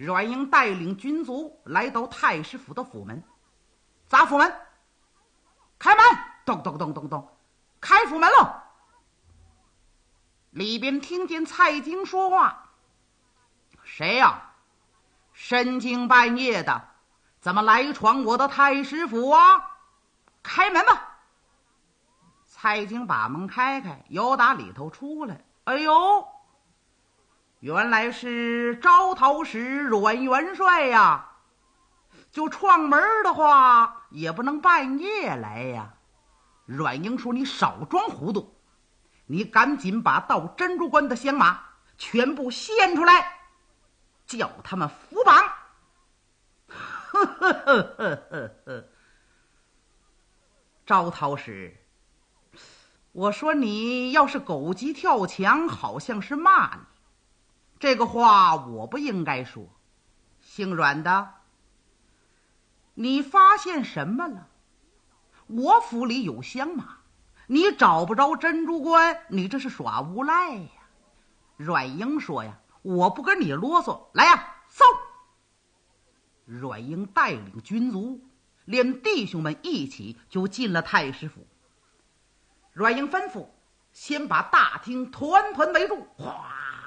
阮英带领军卒来到太师府的府门，砸府门，开门！咚咚咚咚咚，开府门喽！里边听见蔡京说话：“谁呀？深更半夜的，怎么来闯我的太师府啊？开门吧！”蔡京把门开开，由打里头出来。哎呦，原来是招讨使阮元帅呀！就撞门的话，也不能半夜来呀。阮英说：“你少装糊涂，你赶紧把到珍珠关的响马全部献出来，叫他们伏绑。”呵呵呵呵呵呵，招讨使，我说你要是狗急跳墙，好像是骂你，这个话我不应该说。姓阮的，你发现什么了？我府里有响马，你找不着珍珠关，你这是耍无赖呀！阮英说呀：“我不跟你啰嗦，来呀，搜！”阮英带领军卒，连弟兄们一起就进了太师府。阮英吩咐，先把大厅团团围住，哗，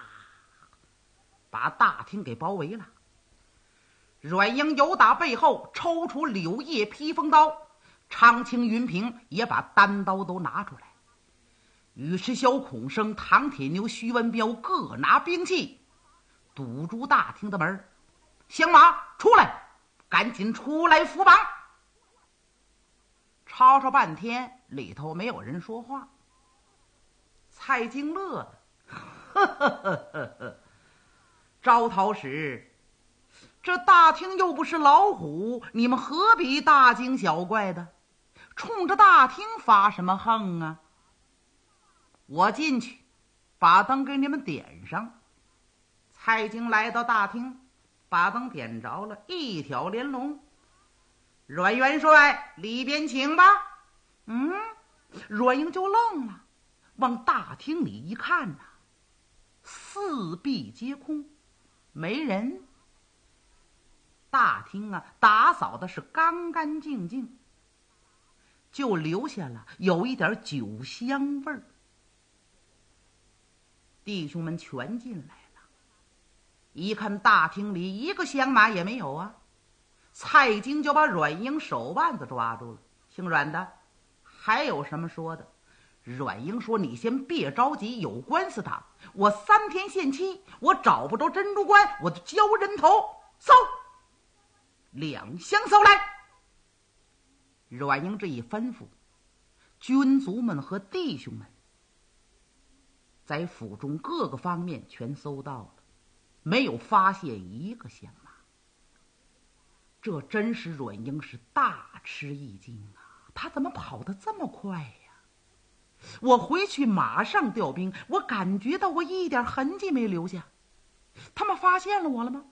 把大厅给包围了。阮英由打背后抽出柳叶披风刀，常青、云平也把单刀都拿出来。尉迟萧、孔生、唐铁牛、徐文彪各拿兵器，堵住大厅的门。响马出来，赶紧出来伏绑。吵吵半天，里头没有人说话。蔡京乐了，呵呵呵呵呵，招讨使，这大厅又不是老虎，你们何必大惊小怪的？冲着大厅发什么横啊？我进去，把灯给你们点上。蔡京来到大厅，把灯点着了，一挑连龙。阮元帅，里边请吧。阮英就愣了，往大厅里一看呐，四壁皆空，没人。大厅啊，打扫的是干干净净，就留下了有一点酒香味儿。弟兄们全进来了，一看大厅里一个响马也没有啊。蔡京就把阮英手腕子抓住了：“姓阮的，还有什么说的？”阮英说：“你先别着急，有官司的，我3天限期，我找不着珍珠关，我就交人头。搜，2箱搜来。”阮英这一吩咐，军卒们和弟兄们在府中各个方面全搜到了，没有发现一个响马。这真是阮英是大吃一惊啊！他怎么跑得这么快呀？我回去马上调兵，我感觉到我一点痕迹没留下。他们发现了我了吗？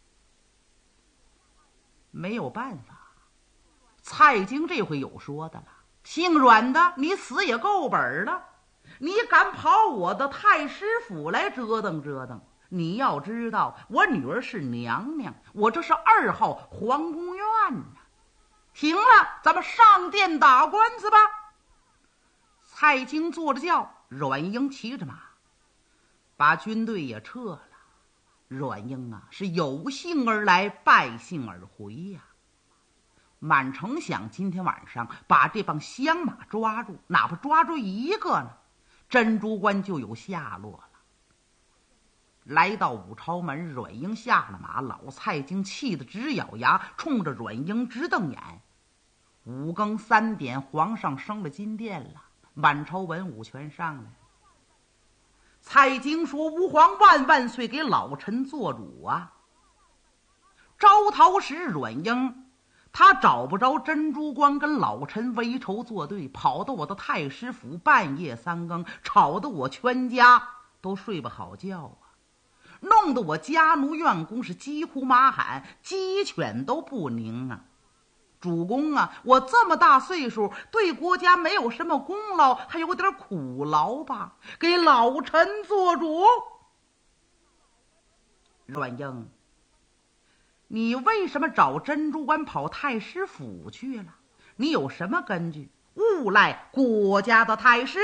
没有办法，蔡京这回有说的了：“姓阮的，你死也够本了，你敢跑我的太师府来折腾折腾？你要知道，我女儿是娘娘，我这是2号皇宫院呢。行了，咱们上殿打官司吧。”蔡京坐着轿，阮英骑着马，把军队也撤了。阮英啊，是有幸而来，败兴而回呀。满城想今天晚上把这帮响马抓住，哪怕抓住一个呢，珍珠关就有下落了。来到武朝门，阮英下了马，老蔡京气得直咬牙，冲着阮英直瞪眼。5更3点，皇上升了金殿了，满朝文武全上来。蔡京说：“吾皇万万岁，给老臣做主啊！”招讨使阮英，他找不着珍珠关，跟老臣为仇作对，跑到我的太师府，半夜3更，吵得我全家都睡不好觉啊，弄得我家奴院工是鸡呼马喊，鸡犬都不宁啊。主公啊，我这么大岁数，对国家没有什么功劳，还有点苦劳吧，给老臣做主。阮英你为什么找珍珠关跑太师府去了？你有什么根据？诬赖国家的太师？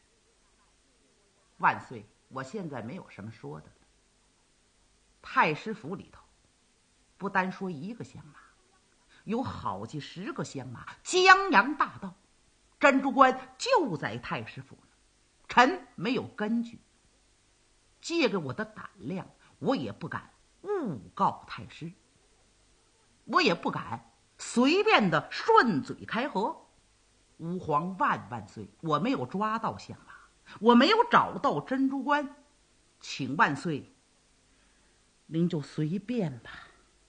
万岁，我现在没有什么说的了。太师府里头不单说一个相马，有好几十个相马江洋大盗，珍珠关就在太师府呢。臣没有根据，借给我的胆量，我也不敢诬告太师，我也不敢随便的顺嘴开河。吾皇万万岁，我没有抓到相马，我没有找到珍珠关，请万岁您就随便吧。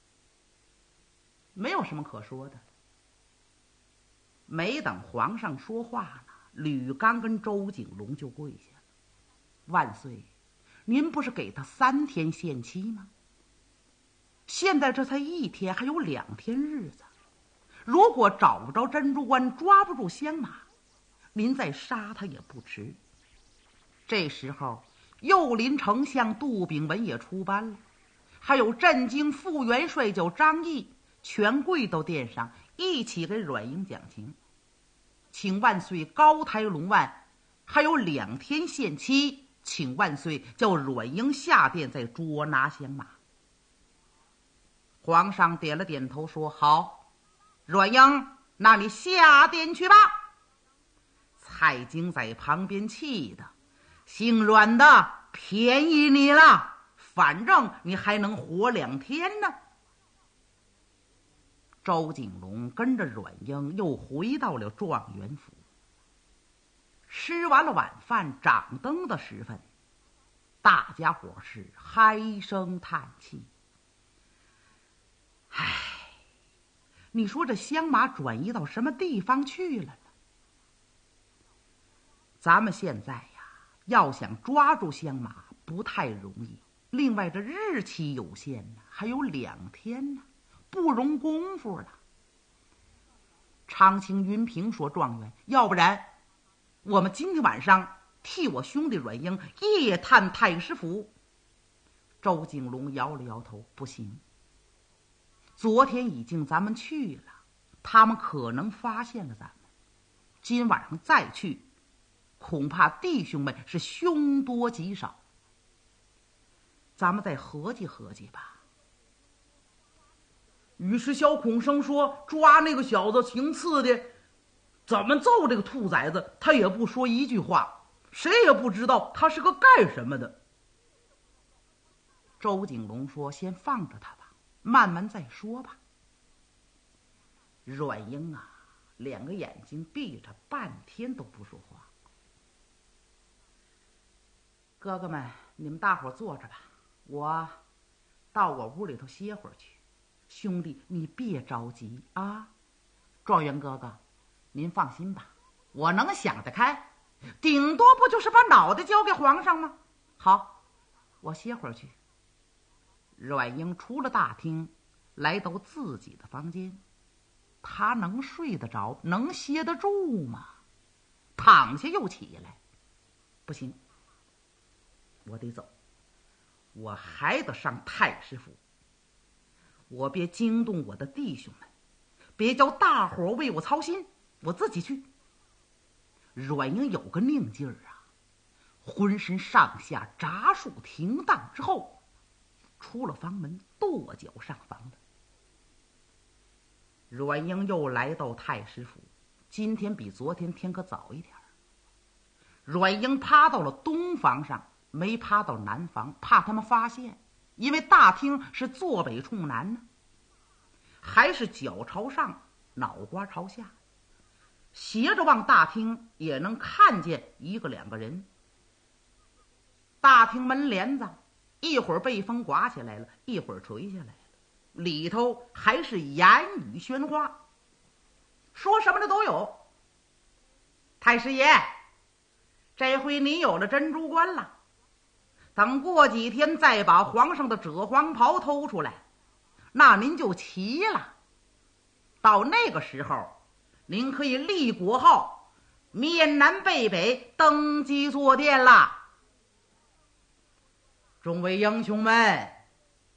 没有什么可说的。没等皇上说话呢，吕刚跟周景龙就跪下了。万岁，您不是给他3天限期吗？现在这才1天，还有2天日子。如果找不着珍珠关，抓不住香马，您再杀他也不迟。这时候右林丞相杜炳文也出班了，还有镇京副元帅叫张毅，全跪到殿上，一起给阮英讲情，请万岁高抬龙腕，还有2天限期，请万岁叫阮英下殿再捉拿香马。皇上点了点头说好。阮英，那你下殿去吧。蔡京在旁边气的，姓阮的便宜你了，反正你还能活2天呢。周景龙跟着阮英又回到了状元府。吃完了晚饭，掌灯的时分，大家伙是唉声叹气。唉，你说这香马转移到什么地方去了呢？咱们现在呀，要想抓住香马不太容易，另外这日期有限呢，还有2天呢，不容功夫了。长清云平说：“状元，要不然我们今天晚上替我兄弟阮英夜探太师府。”周景龙摇了摇头：“不行。昨天已经咱们去了，他们可能发现了咱们，今晚上再去，恐怕弟兄们是凶多吉少。咱们再合计合计吧。”于是小孔生说：“抓那个小子行刺的，怎么揍这个兔崽子，他也不说一句话，谁也不知道他是个干什么的。”周景龙说：“先放着他吧，慢慢再说吧。”阮英啊，2个眼睛闭着，半天都不说话。哥哥们，你们大伙坐着吧，我到我屋里头歇会儿去。兄弟，你别着急啊。状元哥哥，您放心吧，我能想得开，顶多不就是把脑袋交给皇上吗？好，我歇会儿去。阮英出了大厅，来到自己的房间。他能睡得着，能歇得住吗？躺下又起来，不行，我得走，我还得上太师府。我别惊动我的弟兄们，别叫大伙为我操心，我自己去。阮英有个拧劲儿啊，浑身上下札数停当之后，出了房门，跺脚上房了。阮英又来到太师府，今天比昨天天可早一点。阮英趴到了东房上，没趴到南房，怕他们发现，因为大厅是坐北冲南呢，还是脚朝上，脑瓜朝下，斜着往大厅也能看见1个2个人。大厅门帘子一会儿被风刮起来了，一会儿垂下来了，里头还是言语喧哗，说什么的都有。太师爷，这回你有了珍珠关了，等过几天再把皇上的赭黄袍偷出来，那您就齐了。到那个时候，您可以立国号，面南背北登基坐殿了。众位英雄们，